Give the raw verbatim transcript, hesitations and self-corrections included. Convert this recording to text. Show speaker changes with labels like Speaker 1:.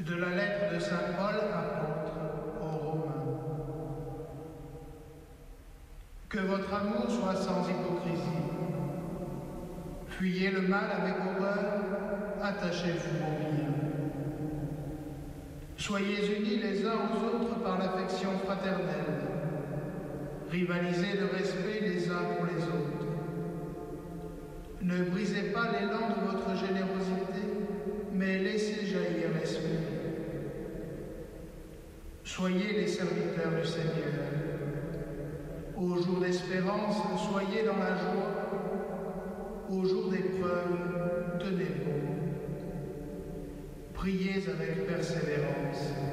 Speaker 1: De la lettre de saint Paul, apôtre aux Romains. Que votre amour soit sans hypocrisie. Fuyez le mal avec horreur, attachez-vous au bien. Soyez unis les uns aux autres par l'affection fraternelle. Rivalisez de respect les uns pour les autres. Ne brisez pas l'élan de votre générosité, mais laissez jaillir l'esprit. Soyez les serviteurs du Seigneur. Au jour d'espérance, soyez dans la joie. Au jour d'épreuve, tenez bon. Priez avec persévérance.